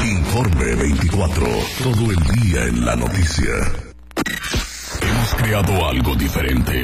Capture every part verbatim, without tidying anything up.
Informe veinticuatro. Todo el día en la noticia. Hemos creado algo diferente.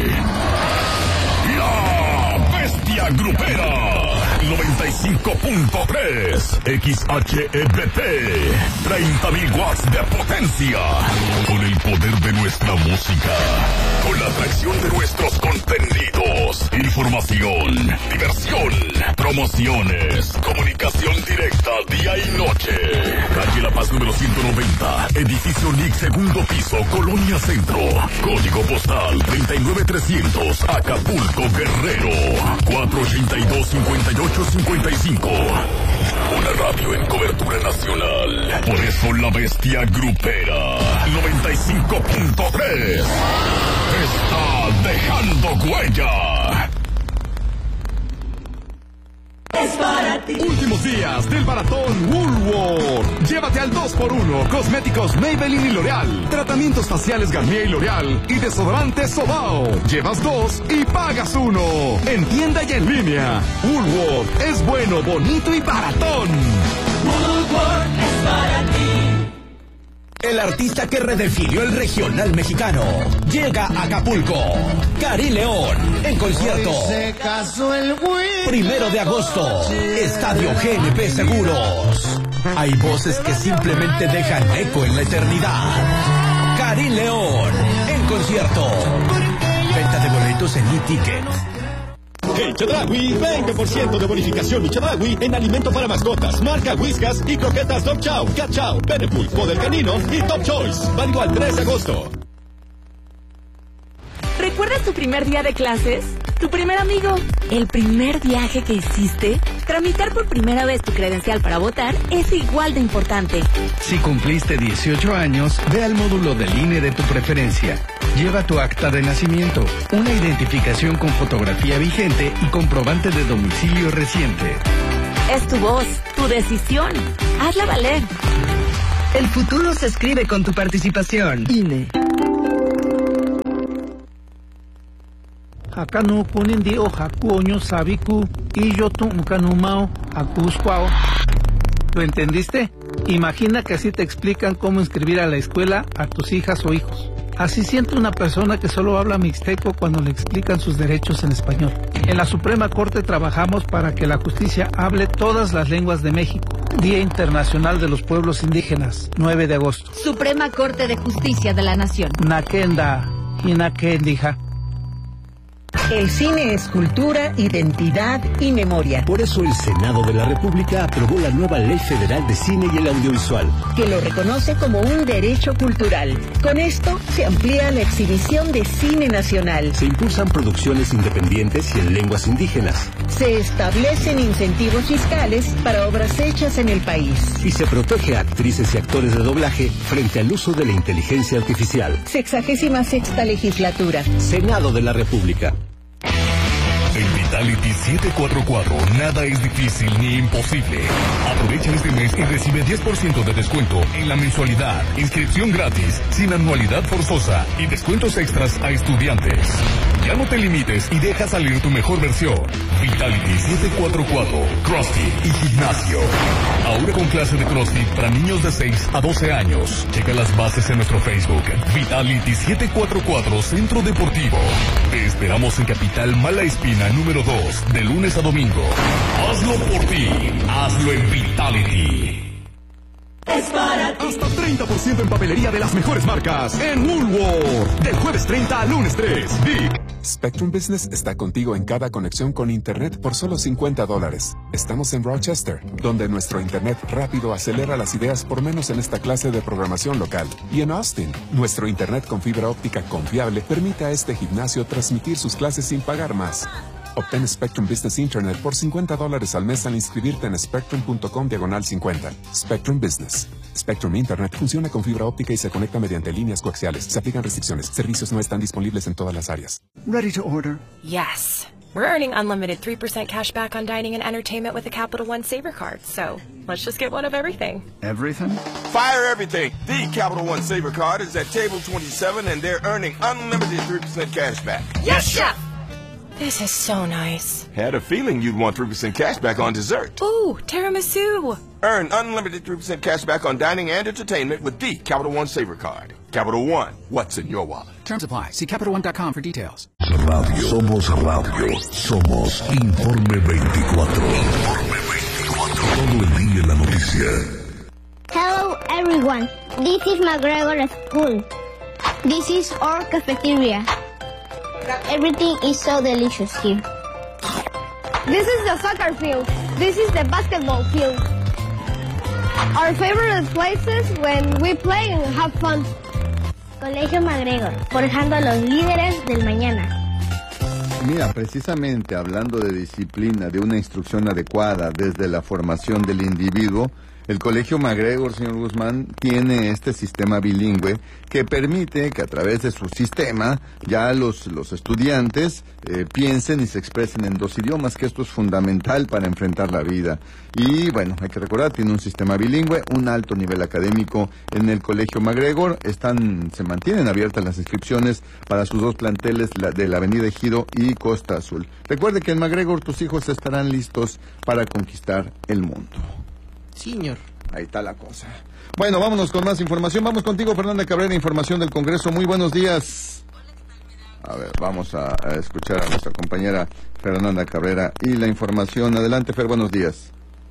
La Bestia Grupera. noventa y cinco punto tres X H E B T. treinta mil watts de potencia. Con el poder de nuestra música. Con la atracción de nuestros contenidos. Información, diversión, promociones, comunicación directa día y noche. Calle La Paz número ciento noventa. Edificio N I C, segundo piso, Colonia Centro. Código postal treinta y nueve trescientos, Acapulco, Guerrero. cuatro ochenta y dos, cincuenta y ocho cincuenta y cinco. Una radio en cobertura nacional. Por eso la Bestia Grupera noventa y cinco punto tres está dejando huella. Es para ti. Últimos días del maratón Woolworth. Llévate al dos por uno. Cosméticos Maybelline y L'Oreal. Tratamientos faciales Garnier y L'Oreal. Y desodorante Sobao. Llevas dos y pagas uno. En tienda y en línea. Woolworth es bueno, bonito y baratón. Woolworth es para ti. El artista que redefinió el regional mexicano llega a Acapulco. Karim León, en concierto. Se casó el güey. Primero de agosto, Estadio G N P Seguros. Hay voces que simplemente dejan eco en la eternidad. Karim León, en concierto. Venta de boletos en e-ticket. En Chedraui, veinte por ciento de bonificación y Chedraui en alimento para mascotas, marca Whiskas y croquetas Dog Chow, Cat Chow, Beneful, Poder Canino y Top Choice. Válido al tres de agosto. ¿Recuerdas tu primer día de clases? ¿Tu primer amigo? ¿El primer viaje que hiciste? Tramitar por primera vez tu credencial para votar es igual de importante. Si cumpliste dieciocho años, ve al módulo del I N E de tu preferencia. Lleva tu acta de nacimiento, una identificación con fotografía vigente y comprobante de domicilio reciente. Es tu voz, tu decisión. Hazla valer. El futuro se escribe con tu participación. I N E. Acá no ponen de hoja coño sabiku y yo tu canumao acuscuao. ¿Lo entendiste? Imagina que así te explican cómo inscribir a la escuela a tus hijas o hijos. Así siente una persona que solo habla mixteco cuando le explican sus derechos en español. En la Suprema Corte trabajamos para que la justicia hable todas las lenguas de México. Día Internacional de los Pueblos Indígenas, nueve de agosto. Suprema Corte de Justicia de la Nación. Nakenda, Hinakendija. El cine es cultura, identidad y memoria. Por eso el Senado de la República aprobó la nueva Ley Federal de Cine y el Audiovisual, que lo reconoce como un derecho cultural. Con esto se amplía la exhibición de cine nacional. Se impulsan producciones independientes y en lenguas indígenas. Se establecen incentivos fiscales para obras hechas en el país. Y se protege a actrices y actores de doblaje frente al uso de la inteligencia artificial. Sexagésima sexta legislatura. Senado de la República. En Vitality siete cuatro cuatro, nada es difícil ni imposible. Aprovecha este mes y recibe diez por ciento de descuento en la mensualidad, inscripción gratis, sin anualidad forzosa y descuentos extras a estudiantes. Ya no te limites y deja salir tu mejor versión. Vitality siete cuatro cuatro, CrossFit y gimnasio. Ahora con clase de CrossFit para niños de seis a doce años. Checa las bases en nuestro Facebook. Vitality siete cuatro cuatro, Centro Deportivo. Te esperamos en Capital Mala Espina número dos, de lunes a domingo. Hazlo por ti, hazlo en Vitality. Es para ti. Hasta treinta por ciento en papelería de las mejores marcas en Woolworth. Del jueves treinta al lunes tres. Big. Spectrum Business está contigo en cada conexión con Internet por solo cincuenta dólares. Estamos en Rochester, donde nuestro Internet rápido acelera las ideas por menos en esta clase de programación local. Y en Austin, nuestro Internet con fibra óptica confiable permite a este gimnasio transmitir sus clases sin pagar más. Obtén Spectrum Business Internet por cincuenta dólares al mes al inscribirte en spectrum punto com diagonal cincuenta. Spectrum Business. Spectrum Internet funciona con fibra óptica y se conecta mediante líneas coaxiales. Se aplican restricciones. Servicios no están disponibles en todas las áreas. Ready to order? Yes. We're earning unlimited three percent cash back on dining and entertainment with the Capital One Saver Card. So let's just get one of everything. Everything? Fire everything. The Capital One Saver Card is at table twenty-seven and they're earning unlimited three percent cash back. Yes, Chef! This is so nice. Had a feeling you'd want three percent cash back on dessert. Ooh, tiramisu. Earn unlimited three percent cash back on dining and entertainment with the Capital One Saver Card. Capital One, what's in your wallet? Terms apply. See Capital One dot com for details. Radio. Somos radio. Somos Informe veinticuatro. Informe veinticuatro. Todo el día en la noticia. Hello everyone. This is McGregor School. This is our cafeteria. Everything is so delicious here. This is the soccer field. This is the basketball field. Our favorite places when we play and have fun. Colegio McGregor, forjando a los líderes del mañana. Mira, precisamente hablando de disciplina, de una instrucción adecuada desde la formación del individuo, el Colegio McGregor, señor Guzmán, tiene este sistema bilingüe que permite que a través de su sistema ya los, los estudiantes eh, piensen y se expresen en dos idiomas, que esto es fundamental para enfrentar la vida. Y bueno, hay que recordar, tiene un sistema bilingüe, un alto nivel académico en el Colegio McGregor. Están, se mantienen abiertas las inscripciones para sus dos planteles, la, de la Avenida Ejido y Costa Azul. Recuerde que en McGregor tus hijos estarán listos para conquistar el mundo. Señor. Ahí está la cosa. Bueno, vámonos con más información. Vamos contigo, Fernanda Cabrera, información del Congreso. Muy buenos días. A ver, vamos a, a escuchar a nuestra compañera Fernanda Cabrera y la información. Adelante, Fer, buenos días.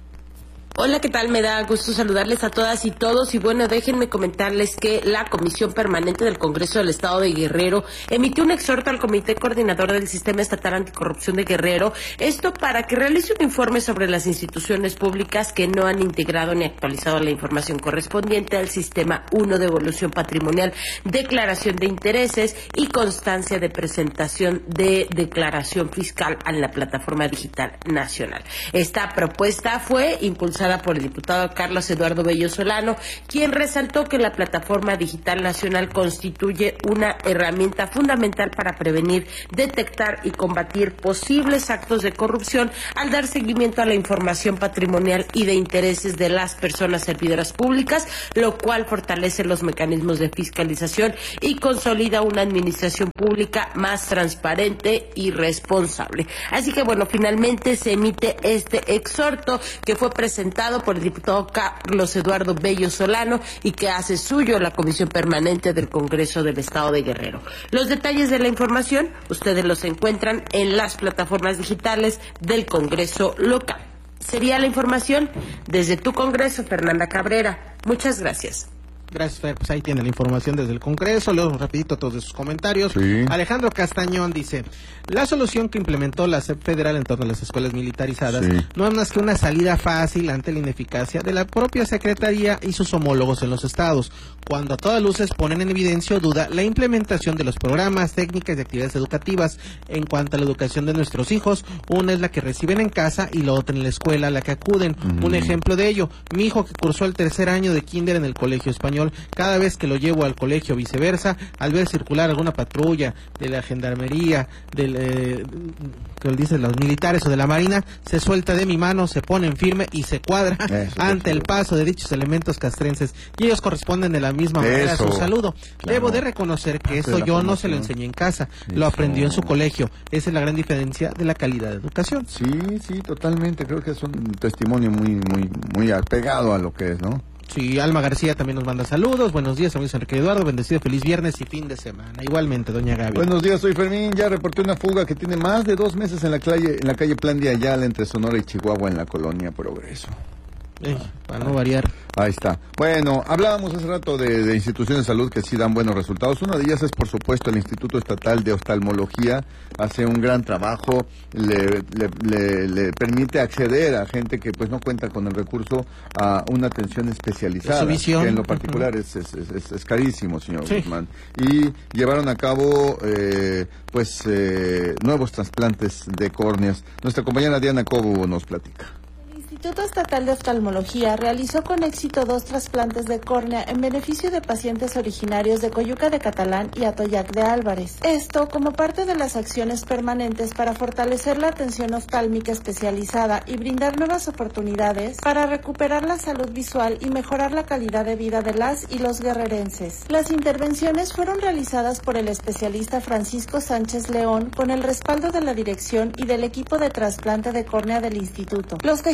Hola, ¿qué tal? Me da gusto saludarles a todas y todos y bueno, déjenme comentarles que la Comisión Permanente del Congreso del Estado de Guerrero emitió un exhorto al Comité Coordinador del Sistema Estatal Anticorrupción de Guerrero, esto para que realice un informe sobre las instituciones públicas que no han integrado ni actualizado la información correspondiente al Sistema uno de Evolución Patrimonial, Declaración de Intereses y Constancia de Presentación de Declaración Fiscal en la Plataforma Digital Nacional. Esta propuesta fue impulsada por el diputado Carlos Eduardo Bello Solano, quien resaltó que la Plataforma Digital Nacional constituye una herramienta fundamental para prevenir, detectar y combatir posibles actos de corrupción al dar seguimiento a la información patrimonial y de intereses de las personas servidoras públicas, lo cual fortalece los mecanismos de fiscalización y consolida una administración pública más transparente y responsable. Así que bueno, finalmente se emite este exhorto que fue presentado por el diputado Carlos Eduardo Bello Solano y que hace suyo la Comisión Permanente del Congreso del Estado de Guerrero. Los detalles de la información ustedes los encuentran en las plataformas digitales del Congreso local. Sería la información desde tu Congreso, Fernanda Cabrera. Muchas gracias. Gracias, Fer. Pues ahí tiene la información desde el Congreso. Leo rapidito todos sus comentarios. Sí. Alejandro Castañón dice: la solución que implementó la S E P federal en torno a las escuelas militarizadas sí. no es más que una salida fácil ante la ineficacia de la propia Secretaría y sus homólogos en los estados, cuando a todas luces ponen en evidencia o duda la implementación de los programas, técnicas y actividades educativas. En cuanto a la educación de nuestros hijos, una es la que reciben en casa y la otra en la escuela a la que acuden. Mm. Un ejemplo de ello, mi hijo que cursó el tercer año de kinder en el Colegio Español, cada vez que lo llevo al colegio o viceversa, al ver circular alguna patrulla de la gendarmería, del, eh, que dicen los militares o de la marina, se suelta de mi mano, se pone en firme y se cuadra Eso, ante el paso de dichos elementos castrenses y ellos corresponden de la misma manera Eso. a su saludo. Claro. Debo de reconocer que esto yo no se lo enseñé en casa, Eso. lo aprendió en su colegio. Esa es la gran diferencia de la calidad de educación. Sí, sí, totalmente. Creo que es un testimonio muy, muy, muy apegado a lo que es, ¿no? Sí, Alma García también nos manda saludos. Buenos días, amigos Enrique Eduardo. Bendecido, feliz viernes y fin de semana. Igualmente, doña Gaby. Buenos días, soy Fermín. Ya reporté una fuga que tiene más de dos meses en la calle, en la calle Plan de Ayala, entre Sonora y Chihuahua, en la colonia Progreso. Eh, para no variar. Ahí está. Bueno, hablábamos hace rato de, de instituciones de salud que sí dan buenos resultados. Una de ellas es, por supuesto, el Instituto Estatal de Oftalmología. Hace un gran trabajo, le, le, le, le permite acceder a gente que pues no cuenta con el recurso a una atención especializada. Su visión. Que en lo particular uh-huh. es, es, es, es carísimo, señor sí. Guzmán. Y llevaron a cabo eh, pues eh, nuevos trasplantes de córneas. Nuestra compañera Diana Cobo nos platica. El Instituto Estatal de Oftalmología realizó con éxito dos trasplantes de córnea en beneficio de pacientes originarios de Coyuca de Catalán y Atoyac de Álvarez. Esto como parte de las acciones permanentes para fortalecer la atención oftálmica especializada y brindar nuevas oportunidades para recuperar la salud visual y mejorar la calidad de vida de las y los guerrerenses. Las intervenciones fueron realizadas por el especialista Francisco Sánchez León con el respaldo de la dirección y del equipo de trasplante de córnea del instituto. Los tejidos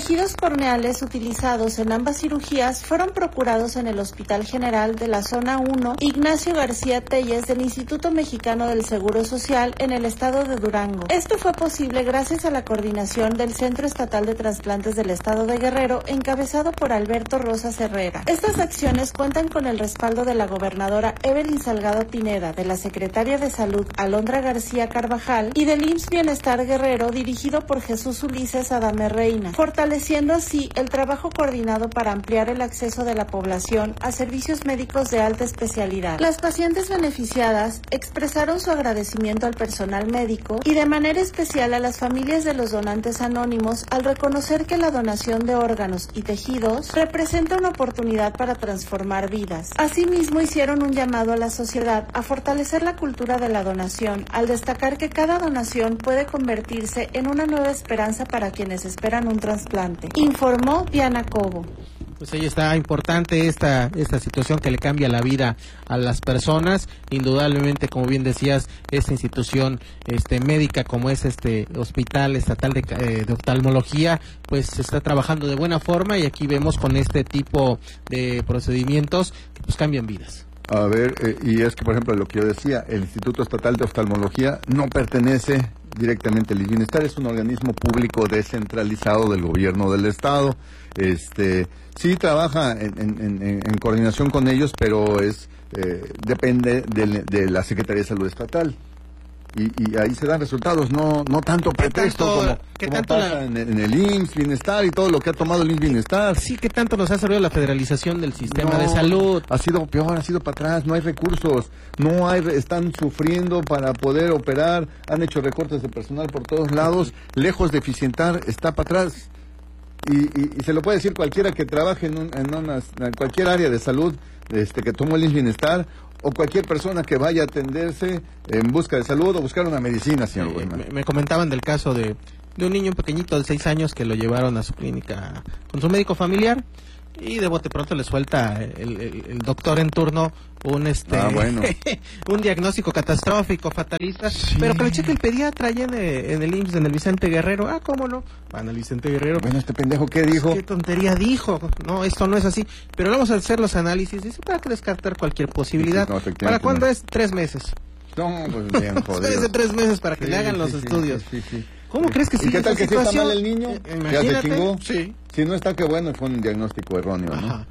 corneales utilizados en ambas cirugías fueron procurados en el Hospital General de la Zona uno Ignacio García Telles del Instituto Mexicano del Seguro Social en el estado de Durango. Esto fue posible gracias a la coordinación del Centro Estatal de Trasplantes del Estado de Guerrero, encabezado por Alberto Rosas Herrera. Estas acciones cuentan con el respaldo de la gobernadora Evelyn Salgado Pineda, de la secretaria de Salud Alondra García Carvajal y del I M S S Bienestar Guerrero, dirigido por Jesús Ulises Adame Reina, fortaleciendo así el trabajo coordinado para ampliar el acceso de la población a servicios médicos de alta especialidad. Las pacientes beneficiadas expresaron su agradecimiento al personal médico y de manera especial a las familias de los donantes anónimos al reconocer que la donación de órganos y tejidos representa una oportunidad para transformar vidas. Asimismo, hicieron un llamado a la sociedad a fortalecer la cultura de la donación, al destacar que cada donación puede convertirse en una nueva esperanza para quienes esperan un trasplante. Informó Diana Cobo. Pues ahí está, importante esta esta situación que le cambia la vida a las personas. Indudablemente, como bien decías, esta institución este médica como es este Hospital Estatal de, eh, de Oftalmología, pues se está trabajando de buena forma, y aquí vemos con este tipo de procedimientos que pues cambian vidas. A ver, eh, y es que, por ejemplo, lo que yo decía, el Instituto Estatal de Oftalmología no pertenece directamente al I M S S Bienestar, es un organismo público descentralizado del gobierno del estado. Este, sí trabaja en, en, en, en coordinación con ellos, pero es eh, depende de, de la Secretaría de Salud Estatal. Y, y ahí se dan resultados, no no tanto pretexto tanto, como, ¿qué como tanto pasa la... en, en el I M S S Bienestar y todo lo que ha tomado el I M S S Bienestar. Sí, ¿qué tanto nos ha servido la federalización del sistema no, de salud? Ha sido peor, ha sido para atrás, no hay recursos, no hay, están sufriendo para poder operar, han hecho recortes de personal por todos lados, lejos de eficientar, está para atrás. Y, y, y se lo puede decir cualquiera que trabaje en, un, en, una, en cualquier área de salud, este, que tomó el I M S S Bienestar, o cualquier persona que vaya a atenderse en busca de salud o buscar una medicina, señor eh, me, me comentaban del caso de, de un niño pequeñito de seis años que lo llevaron a su clínica con su médico familiar, y de bote pronto le suelta el, el, el doctor en turno un este ah, bueno. un diagnóstico catastrófico, fatalista, sí. Pero que lo cheque el pediatra allá en el, en el I M S S, en el Vicente Guerrero. Ah, ¿cómo no? Van al Vicente Guerrero. Bueno, este pendejo, ¿qué dijo? ¿Qué tontería dijo? No, esto no es así. Pero vamos a hacer los análisis, dice, para que descartar cualquier posibilidad. No, ¿para cuándo no. es? Tres meses. No, pues bien, joder. Espérese tres meses para que sí, le hagan sí, los sí, estudios. Sí, sí, sí. ¿Cómo sí. crees que sigue ¿Y qué tal que situación? si está mal el niño? Eh, ¿Ya se chingó? Sí. Si no está, que bueno, fue un diagnóstico erróneo, ¿no?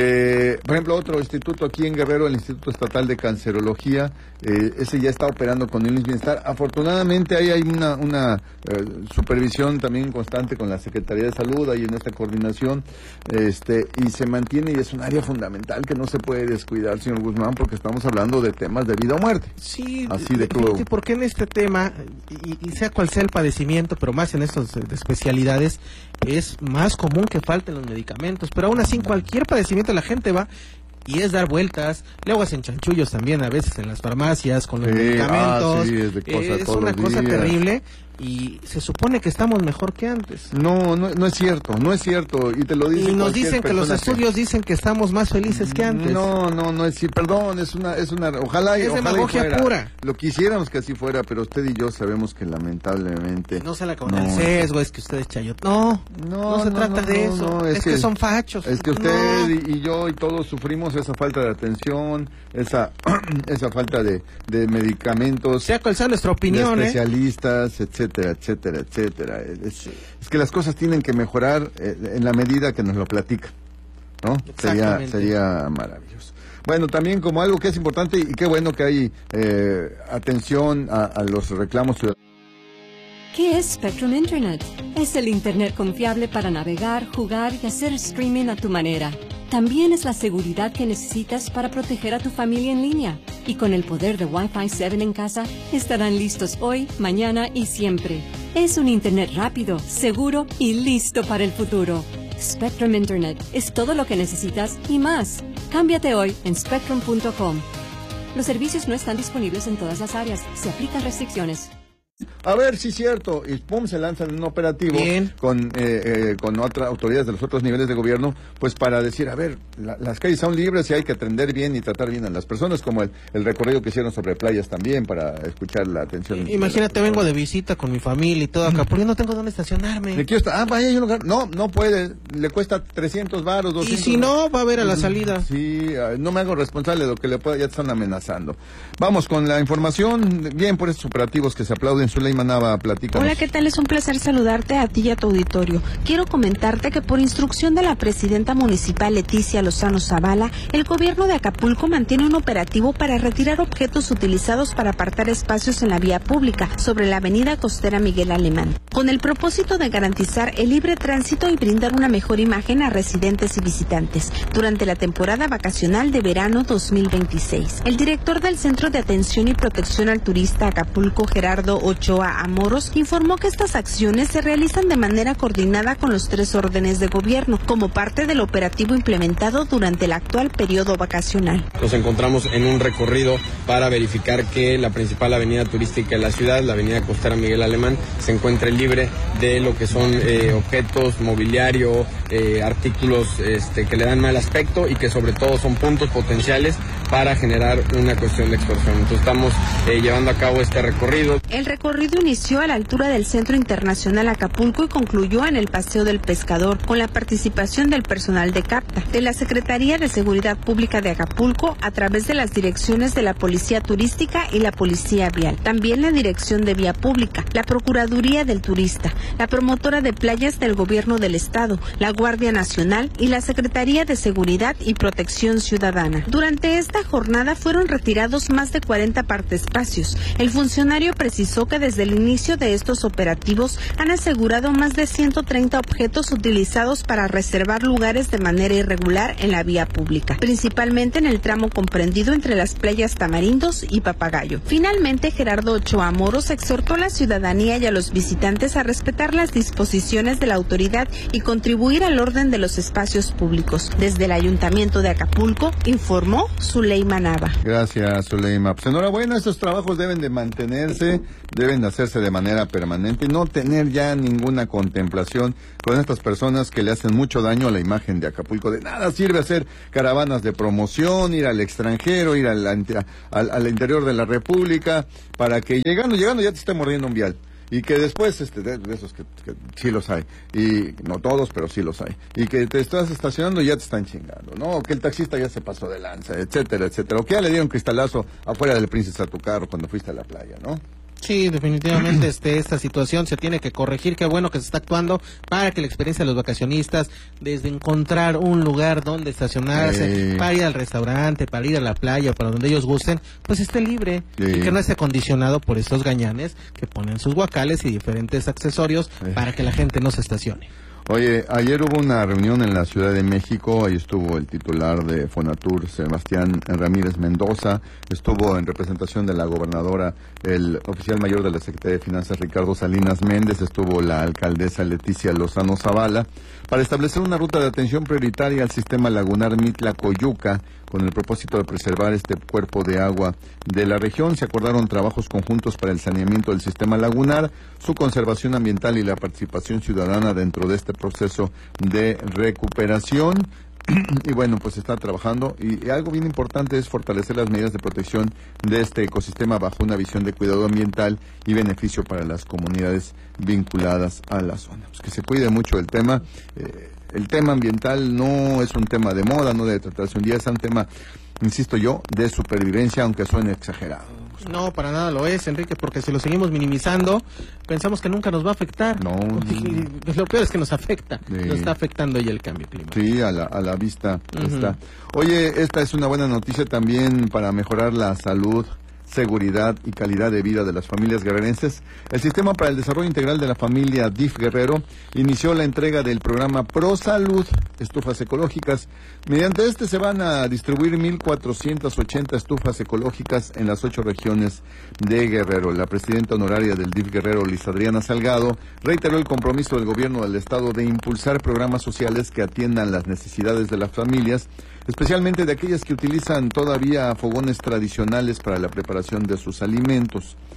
Eh, por ejemplo, otro instituto aquí en Guerrero, el Instituto Estatal de Cancerología, eh, ese ya está operando con el I M S S Bienestar. Afortunadamente ahí hay una, una eh, supervisión también constante con la Secretaría de Salud, ahí en esta coordinación, este, y se mantiene, y es un área fundamental que no se puede descuidar, señor Guzmán, porque estamos hablando de temas de vida o muerte. Sí, así de crudo. Porque en este tema, y, y sea cual sea el padecimiento, pero más en estos de especialidades, es más común que falten los medicamentos, pero aún así en cualquier padecimiento la gente va y es dar vueltas, luego hacen chanchullos también a veces en las farmacias con los sí, medicamentos, ah, sí, es, de cosa es una cosa días. terrible, y se supone que estamos mejor que antes. No, no, no es cierto, no es cierto, y te lo dicen. Y nos dicen que los estudios que... dicen que estamos más felices que antes. No, no, no es, sí, perdón, es una, es una, ojalá, es ojalá demagogia fuera. pura. Lo quisiéramos que así fuera, pero usted y yo sabemos que lamentablemente. No se la con no. el sesgo, es que usted es chayot. No, no, no se no, trata no, de eso, no, es, es que, que son fachos. Es que usted y, y yo y todos sufrimos esa falta de atención, esa, esa falta de, de medicamentos. Sea cual sea nuestra opinión, de especialistas, eh. etcétera, etcétera, etcétera. Es, es que las cosas tienen que mejorar eh, en la medida que nos lo platican, ¿no? Sería, sería maravilloso. Bueno, también como algo que es importante, y qué bueno que hay eh, atención a, a los reclamos ciudadanos. ¿Qué es Spectrum Internet? Es el Internet confiable para navegar, jugar y hacer streaming a tu manera. También es la seguridad que necesitas para proteger a tu familia en línea. Y con el poder de Wi-Fi siete en casa, estarán listos hoy, mañana y siempre. Es un Internet rápido, seguro y listo para el futuro. Spectrum Internet es todo lo que necesitas y más. Cámbiate hoy en spectrum punto com. Los servicios no están disponibles en todas las áreas. Se aplican restricciones. a ver si es cierto, y pum, se lanzan en un operativo Bien. con eh, eh, con otras autoridades de los otros niveles de gobierno, pues para decir, a ver, la, las calles son libres y hay que atender bien y tratar bien a las personas, como el, el recorrido que hicieron sobre playas también, para escuchar la atención. Imagínate, vengo de visita con mi familia y todo acá, porque no tengo dónde estacionarme. ¿De qué está? Ah, vaya, hay un lugar. No, no puede, le cuesta trescientos varos, doscientos. Y si no, va a ver a la salida. Sí, no me hago responsable de lo que le pueda, ya te están amenazando. Vamos con la información, bien por estos operativos que se aplauden. Zuleima Nava, platícanos. Hola, ¿qué tal? Es un placer saludarte a ti y a tu auditorio. Quiero comentarte que por instrucción de la presidenta municipal Leticia Lozano Zavala, el gobierno de Acapulco mantiene un operativo para retirar objetos utilizados para apartar espacios en la vía pública sobre la avenida costera Miguel Alemán, con el propósito de garantizar el libre tránsito y brindar una mejor imagen a residentes y visitantes durante la temporada vacacional de verano dos mil veintiséis. El director del Centro de Atención y Protección al Turista Acapulco, Gerardo Ochoa Amoros, informó que estas acciones se realizan de manera coordinada con los tres órdenes de gobierno, como parte del operativo implementado durante el actual periodo vacacional. Nos encontramos en un recorrido para verificar que la principal avenida turística de la ciudad, la avenida costera Miguel Alemán, se encuentre libre de lo que son eh, objetos, mobiliario, eh, artículos este, que le dan mal aspecto y que sobre todo son puntos potenciales para generar una cuestión de extorsión. Entonces estamos eh, llevando a cabo este recorrido. El recorrido inició a la altura del Centro Internacional Acapulco y concluyó en el Paseo del Pescador, con la participación del personal de CAPTA, de la Secretaría de Seguridad Pública de Acapulco, a través de las direcciones de la Policía Turística y la Policía Vial, también la Dirección de Vía Pública, la Procuraduría del Turista, la Promotora de Playas del Gobierno del Estado, la Guardia Nacional y la Secretaría de Seguridad y Protección Ciudadana. Durante esta jornada fueron retirados más de cuarenta parteespacios. El funcionario precisó que desde el inicio de estos operativos han asegurado más de ciento treinta objetos utilizados para reservar lugares de manera irregular en la vía pública, principalmente en el tramo comprendido entre las playas Tamarindos y Papagayo. Finalmente, Gerardo Ochoa Moros exhortó a la ciudadanía y a los visitantes a respetar las disposiciones de la autoridad y contribuir al orden de los espacios públicos. Desde el Ayuntamiento de Acapulco, informó Zuleima Nava. Gracias, Zuleima. Pues enhorabuena, estos trabajos deben de mantenerse, deben de hacerse de manera permanente y no tener ya ninguna contemplación con estas personas que le hacen mucho daño a la imagen de Acapulco. De nada sirve hacer caravanas de promoción, ir al extranjero, ir al, al, al interior de la República, para que llegando, llegando ya te esté mordiendo un vial. Y que después, este, de, de esos que, que sí los hay, y no todos, pero sí los hay, y que te estás estacionando y ya te están chingando, ¿no? O que el taxista ya se pasó de lanza, etcétera, etcétera. O que ya le dieron cristalazo afuera del Princess a tu carro cuando fuiste a la playa, ¿no? Sí, definitivamente este, esta situación se tiene que corregir. Qué bueno que se está actuando para que la experiencia de los vacacionistas, desde encontrar un lugar donde estacionarse, sí, para ir al restaurante, para ir a la playa, para donde ellos gusten, pues esté libre, sí, y que no esté condicionado por estos gañanes que ponen sus guacales y diferentes accesorios, sí, para que la gente no se estacione. Oye, ayer hubo una reunión en la Ciudad de México, ahí estuvo el titular de Fonatur, Sebastián Ramírez Mendoza, estuvo en representación de la gobernadora el oficial mayor de la Secretaría de Finanzas, Ricardo Salinas Méndez, estuvo la alcaldesa Leticia Lozano Zavala, para establecer una ruta de atención prioritaria al sistema lagunar Mitla-Coyuca, con el propósito de preservar este cuerpo de agua de la región. Se acordaron trabajos conjuntos para el saneamiento del sistema lagunar, su conservación ambiental y la participación ciudadana dentro de este proceso de recuperación. Y bueno, pues está trabajando, y algo bien importante es fortalecer las medidas de protección de este ecosistema bajo una visión de cuidado ambiental y beneficio para las comunidades vinculadas a la zona. Pues que se cuide mucho el tema. Eh, el tema ambiental no es un tema de moda, no debe tratarse un día, es un tema, insisto yo, de supervivencia, aunque suene exagerado. No, para nada lo es, Enrique, porque si lo seguimos minimizando, pensamos que nunca nos va a afectar. No. Y lo peor es que nos afecta, sí, nos está afectando ya el cambio climático. Sí, a la, a la vista uh-huh. está. Oye, esta es una buena noticia también para mejorar la salud, seguridad y calidad de vida de las familias guerrerenses. El Sistema para el Desarrollo Integral de la Familia D I F Guerrero inició la entrega del programa Pro Salud, estufas ecológicas. Mediante este se van a distribuir mil cuatrocientas ochenta estufas ecológicas en las ocho regiones de Guerrero. La presidenta honoraria del D I F Guerrero, Liz Adriana Salgado, reiteró el compromiso del gobierno del estado de impulsar programas sociales que atiendan las necesidades de las familias, especialmente de aquellas que utilizan todavía fogones tradicionales para la preparación de sus alimentos.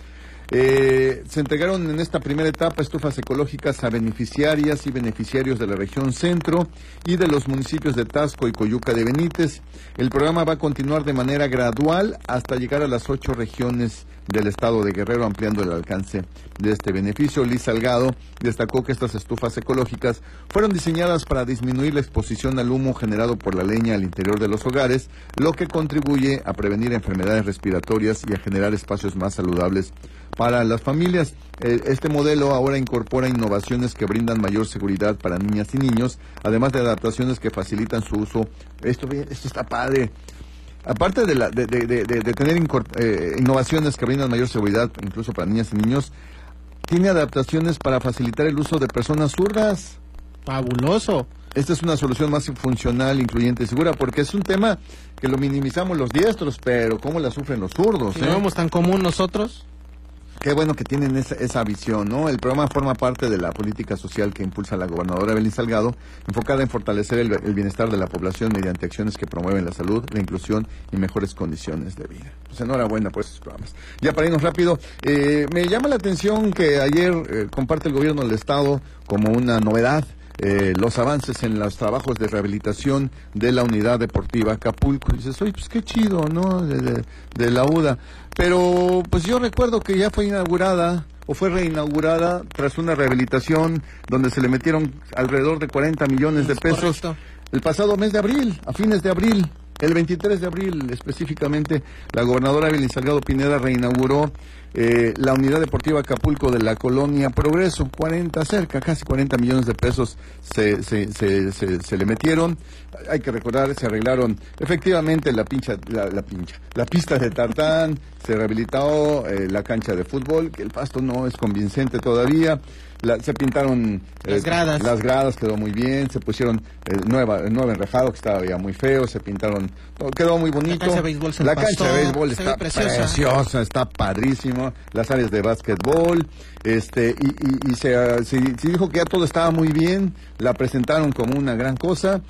Eh, se entregaron en esta primera etapa estufas ecológicas a beneficiarias y beneficiarios de la región centro y de los municipios de Taxco y Coyuca de Benítez. El programa va a continuar de manera gradual hasta llegar a las ocho regiones del estado de Guerrero, ampliando el alcance de este beneficio. Liz Salgado destacó que estas estufas ecológicas fueron diseñadas para disminuir la exposición al humo generado por la leña al interior de los hogares, lo que contribuye a prevenir enfermedades respiratorias y a generar espacios más saludables para las familias. Este modelo ahora incorpora innovaciones que brindan mayor seguridad para niñas y niños, además de adaptaciones que facilitan su uso. Esto, esto está padre. Aparte de, la, de, de, de, de tener eh, innovaciones que brindan mayor seguridad, incluso para niñas y niños, tiene adaptaciones para facilitar el uso de personas zurdas. ¡Fabuloso! Esta es una solución más funcional, incluyente y segura, porque es un tema que lo minimizamos los diestros, pero ¿cómo la sufren los zurdos? Si eh? no vemos tan común nosotros. Qué bueno que tienen esa, esa visión, ¿no? El programa forma parte de la política social que impulsa la gobernadora Evelyn Salgado, enfocada en fortalecer el, el bienestar de la población mediante acciones que promueven la salud, la inclusión y mejores condiciones de vida. Pues enhorabuena por estos programas. Ya para irnos rápido, eh, me llama la atención que ayer eh, comparte el gobierno del Estado como una novedad Eh, los avances en los trabajos de rehabilitación de la unidad deportiva Acapulco. Y dices, oye, pues qué chido, ¿no? De, de, de la U D A. Pero, pues yo recuerdo que ya fue inaugurada, o fue reinaugurada, tras una rehabilitación donde se le metieron alrededor de cuarenta millones de pesos. Correcto. El pasado mes de abril, a fines de abril, el veintitrés de abril específicamente, la gobernadora Evelyn Salgado Pineda reinauguró Eh, la unidad deportiva Acapulco de la colonia Progreso. cuarenta, cerca, casi cuarenta millones de pesos se, se, se, se, se le metieron. Hay que recordar, se arreglaron efectivamente la pincha, la, la pincha, la pista de tartán, se rehabilitó eh, la cancha de fútbol, que el pasto no es convincente todavía. La, se pintaron eh, las gradas, las gradas quedó muy bien, se pusieron eh, nueva, nuevo enrejado que estaba ya muy feo, se pintaron, todo, quedó muy bonito. La cancha de béisbol se La empastó, cancha de béisbol se está preciosa. preciosa, está padrísimo, las áreas de básquetbol, este, y, y, y se, se, se dijo que ya todo estaba muy bien, la presentaron como una gran cosa.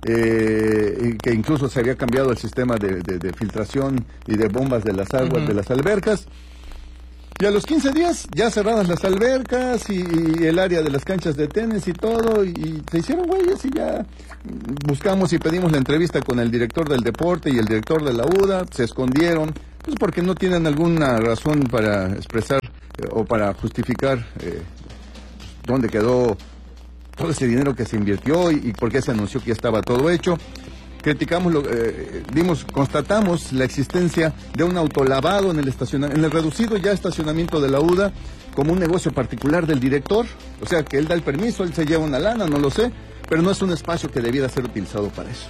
Eh, y que incluso se había cambiado el sistema de, de, de filtración y de bombas de las aguas uh-huh. de las albercas. Y a los quince días, ya cerradas las albercas y, y el área de las canchas de tenis y todo, y, y se hicieron güeyes y ya buscamos y pedimos la entrevista con el director del deporte y el director de la U D A, se escondieron, pues porque no tienen alguna razón para expresar eh, o para justificar eh, dónde quedó todo ese dinero que se invirtió y, y por qué se anunció que ya estaba todo hecho. Criticamos, lo, eh, dimos, constatamos la existencia de un autolavado en el estacionamiento, en el reducido ya estacionamiento de la U D A, como un negocio particular del director, o sea que él da el permiso, él se lleva una lana, no lo sé, pero no es un espacio que debiera ser utilizado para eso.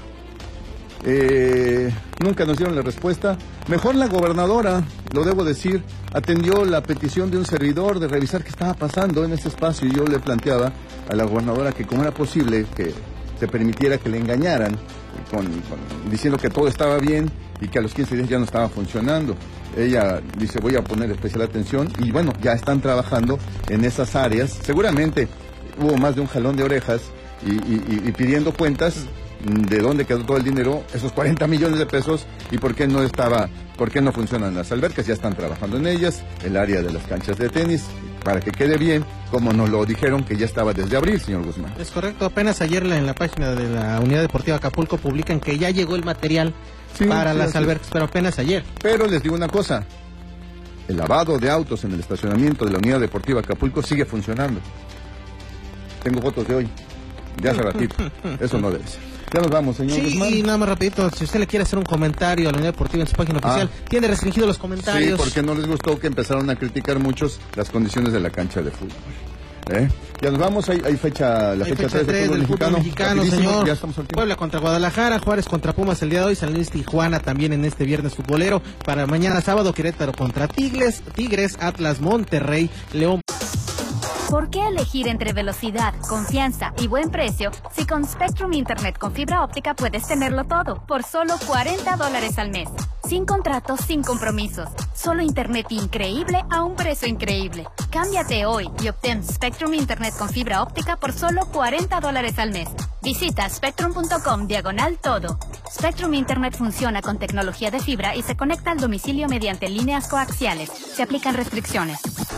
Eh, nunca nos dieron la respuesta. Mejor la gobernadora, lo debo decir, atendió la petición de un servidor de revisar qué estaba pasando en ese espacio, y yo le planteaba a la gobernadora que cómo era posible que se permitiera que le engañaran Con, con, diciendo que todo estaba bien y que a los quince días ya no estaba funcionando. Ella dice, voy a poner especial atención, y bueno, ya están trabajando en esas áreas. Seguramente hubo más de un jalón de orejas y, y, y pidiendo cuentas de dónde quedó todo el dinero, esos cuarenta millones de pesos, y por qué no estaba, por qué no funcionan las albercas. Ya están trabajando en ellas, el área de las canchas de tenis, para que quede bien, como nos lo dijeron que ya estaba desde abril, señor Guzmán. Es correcto, apenas ayer en la página de la Unidad Deportiva Acapulco publican que ya llegó el material sí, para sí, las sí. albercas, pero apenas ayer. Pero les digo una cosa, el lavado de autos en el estacionamiento de la Unidad Deportiva Acapulco sigue funcionando. Tengo fotos de hoy, de hace ratito, eso no debe ser. Ya nos vamos, señor Sí, Guzmán. y nada más rapidito, si usted le quiere hacer un comentario a la Unidad Deportiva en su página ah. oficial, tiene restringido los comentarios. Sí, porque no les gustó que empezaron a criticar muchos las condiciones de la cancha de fútbol. ¿Eh? Ya nos vamos, hay, hay fecha, la hay fecha, fecha tres del fútbol mexicano, mexicano señor. Ya estamos al tiempo. Puebla contra Guadalajara, Juárez contra Pumas el día de hoy, San Luis Tijuana también en este viernes futbolero. Para mañana sábado, Querétaro contra Tigres, Tigres, Atlas, Monterrey, León. ¿Por qué elegir entre velocidad, confianza y buen precio si con Spectrum Internet con fibra óptica puedes tenerlo todo por solo cuarenta dólares al mes? Sin contratos, sin compromisos. Solo internet increíble a un precio increíble. Cámbiate hoy y obtén Spectrum Internet con fibra óptica por solo cuarenta dólares al mes. Visita spectrum punto com diagonal todo. Spectrum Internet funciona con tecnología de fibra y se conecta al domicilio mediante líneas coaxiales. Se aplican restricciones.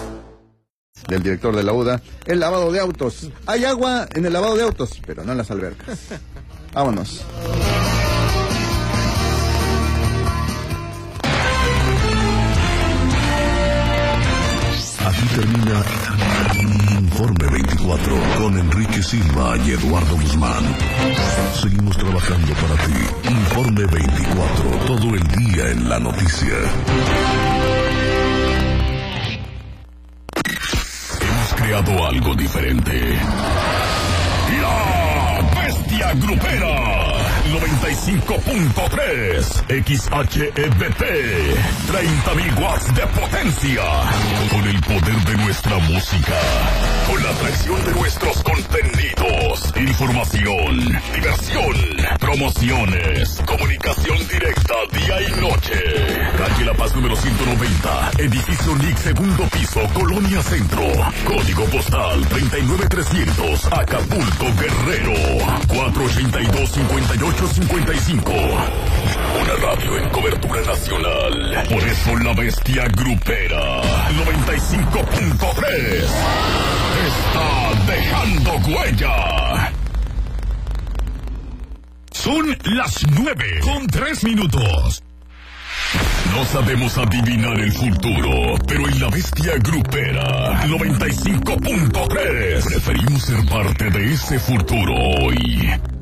del director de la U D A, el lavado de autos. Hay agua en el lavado de autos, pero no en las albercas. Vámonos. Aquí termina Informe veinticuatro con Enrique Silva y Eduardo Guzmán. Seguimos trabajando para ti. Informe veinticuatro, todo el día en la noticia. Hemos creado algo diferente. La Bestia Grupera. noventa y cinco punto tres X H E B T, treinta mil watts de potencia, con el poder de nuestra música, con la atracción de nuestros contenidos, información, diversión, promociones, comunicación directa día y noche. Calle La Paz número ciento noventa, edificio N I C, segundo piso, Colonia Centro, código postal treinta y nueve trescientos, Acapulco, Guerrero, cuatro ochenta y dos, cincuenta y ocho cincuenta y cinco. Una radio en cobertura nacional. Por eso la Bestia Grupera noventa y cinco punto tres está dejando huella. Son las nueve con tres minutos. No sabemos adivinar el futuro, pero en la Bestia Grupera noventa y cinco punto tres preferimos ser parte de ese futuro hoy.